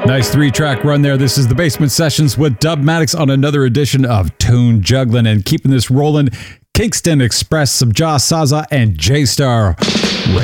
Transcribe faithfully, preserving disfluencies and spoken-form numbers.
Nice three-track run there. This is the Basement Sessions with Dubmatix on another edition of Tune Juggling, and keeping this rolling, Kingston Express, Subja Saza, and J-Star.